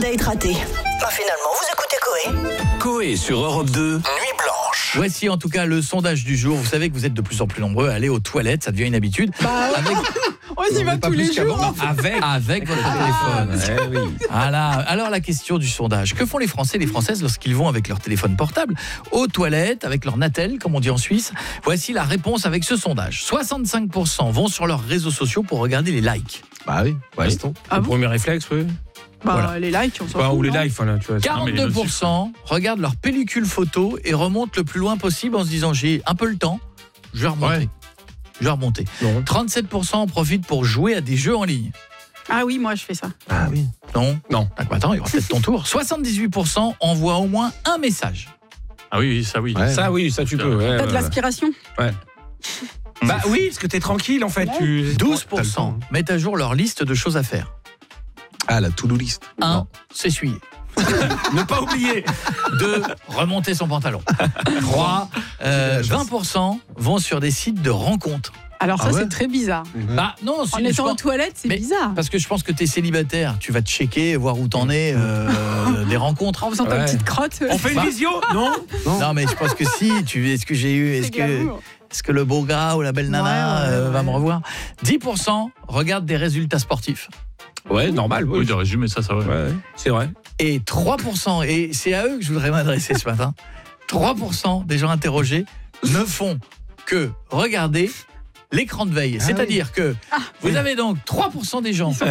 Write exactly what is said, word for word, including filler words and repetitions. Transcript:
date raté. Bah finalement, vous écoutez Coé. Coé sur Europe deux, Nuit Blanche. Voici en tout cas le sondage du jour. Vous savez que vous êtes de plus en plus nombreux à aller aux toilettes, ça devient une habitude. Bah, avec... On y va tous les jours. Non, avec, avec votre Ah, téléphone. Eh oui. Voilà. Alors la question du sondage. Que font les Français et les Françaises lorsqu'ils vont avec leur téléphone portable aux toilettes, avec leur Natel, comme on dit en Suisse? Voici la réponse avec ce sondage. soixante-cinq pour cent vont sur leurs réseaux sociaux pour regarder les likes. Bah oui, Oui. Ah Le bon premier réflexe, oui. Bah, Voilà. les likes, on s'en Bah, fout. ou les non lives, voilà, tu vois. quarante-deux pour cent regardent leur pellicule photo et remontent le plus loin possible en se disant j'ai un peu le temps, je vais remonter. Ouais. Je vais remonter. Non. trente-sept pour cent en profitent pour jouer à des jeux en ligne. Ah oui, moi je fais ça. Ah oui. Non. Non. Ah, bah attends, il y aura peut-être ton tour. soixante-dix-huit pour cent envoient au moins un message. Ah oui, oui, ça oui. Ouais. Ça, oui, ça tu peux. Ouais, T'as ouais, de l'aspiration. ouais. Bah oui, parce que t'es tranquille en fait. Tu... douze pour T'as le cent temps. mettent à jour leur liste de choses à faire. Ah, la to-do list. un. S'essuyer. Ne pas oublier. deux. Remonter son pantalon. trois. Euh, vingt pour cent vont sur des sites de rencontres. Alors ça, Ah ouais c'est très bizarre. Bah non, En c'est- je étant aux pense- toilettes, c'est Mais- bizarre. parce que je pense que t'es célibataire, tu vas te checker, voir où t'en es, euh, des rencontres. En faisant ta Ouais. petite crotte. On fait une Bah. visio? Non. Non mais je pense que si, tu est-ce que j'ai eu, est-ce C'est que glamour. est-ce que le beau gars ou la belle nana Ouais, ouais, euh, va ouais. me revoir? dix pour cent regardent des résultats sportifs Ouais, normal. Oui, Oui, de résumer ça, ça va. ouais, c'est vrai. et trois pour cent, et c'est à eux que je voudrais m'adresser ce matin, trois pour cent des gens interrogés ne font que regarder l'écran de veille. C'est-à-dire que vous avez donc trois pour cent des gens